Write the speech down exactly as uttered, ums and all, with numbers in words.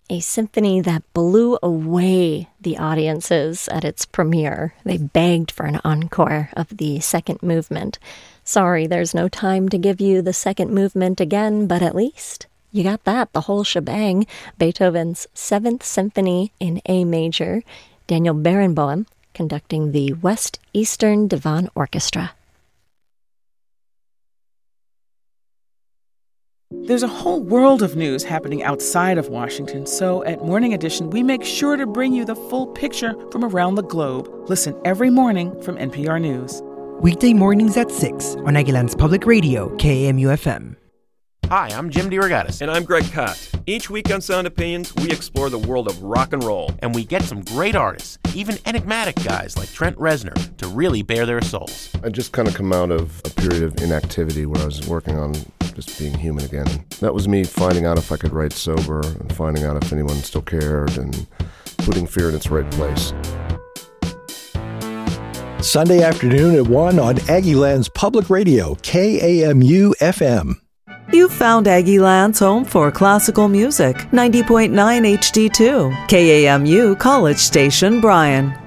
a symphony that blew away the audiences at its premiere. They begged for an encore of the second movement. Sorry, there's no time to give you the second movement again, but at least you got that, the whole shebang. Beethoven's Seventh Symphony in A major. Daniel Barenboim conducting the West Eastern Divan Orchestra. There's a whole world of news happening outside of Washington, so at Morning Edition, we make sure to bring you the full picture from around the globe. Listen every morning from N P R News. Weekday mornings at six on Aguilan's Public Radio, K A M U F M. Hi, I'm Jim DeRogatis. And I'm Greg Kot. Each week on Sound Opinions, we explore the world of rock and roll. And we get some great artists, even enigmatic guys like Trent Reznor, to really bare their souls. I just kind of come out of a period of inactivity where I was working on just being human again. That was me finding out if I could write sober and finding out if anyone still cared and putting fear in its right place. Sunday afternoon at one on Aggieland's Public Radio, K A M U F M. You've found Aggieland's home for classical music, ninety point nine H D two, K A M U College Station, Bryan.